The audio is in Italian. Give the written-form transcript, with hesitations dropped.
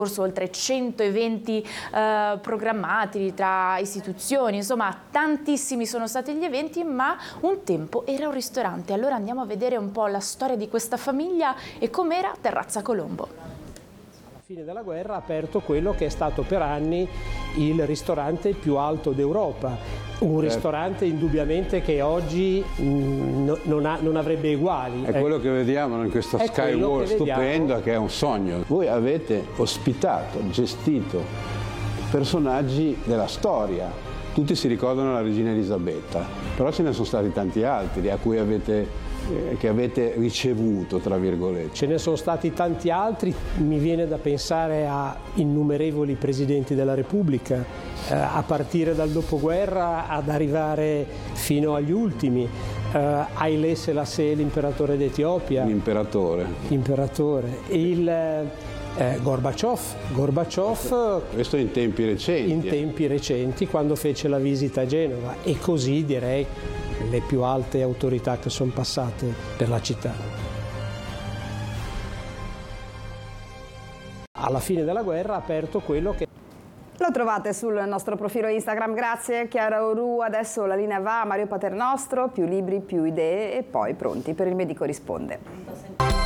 oltre 100 eventi programmati tra istituzioni, insomma tantissimi sono stati gli eventi, ma un tempo era un ristorante. Allora andiamo a vedere un po' la storia di questa famiglia e com'era Terrazza Colombo. Alla fine della guerra ha aperto quello che è stato per anni il ristorante più alto d'Europa, un ristorante indubbiamente che oggi non avrebbe uguali. È quello che vediamo in questa Sky Wall stupenda, che è un sogno. Voi avete ospitato, gestito personaggi della storia. Tutti si ricordano la regina Elisabetta, però ce ne sono stati tanti altri a cui che avete ricevuto, tra virgolette. Ce ne sono stati tanti altri, mi viene da pensare a innumerevoli presidenti della Repubblica, a partire dal dopoguerra ad arrivare fino agli ultimi, Haile Selassie, l'imperatore d'Etiopia. L'imperatore. Gorbaciov. Questo in tempi recenti. In tempi recenti, quando fece la visita a Genova, e così direi le più alte autorità che sono passate per la città. Alla fine della guerra ha aperto quello che... Lo trovate sul nostro profilo Instagram, grazie Chiara Oru. Adesso la linea va a Mario Paternostro, più libri, più idee e poi pronti per il Medico risponde.